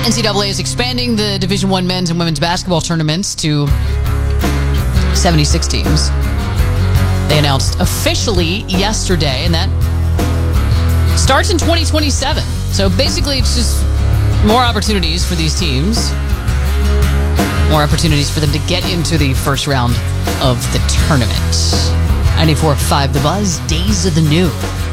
NCAA is expanding the Division I men's and women's basketball tournaments to 76 teams. They announced officially yesterday, and that starts in 2027. So basically, it's just more opportunities for these teams, more opportunities for them to get into the first round of the tournament. 94.5 The Buzz, Days of the New.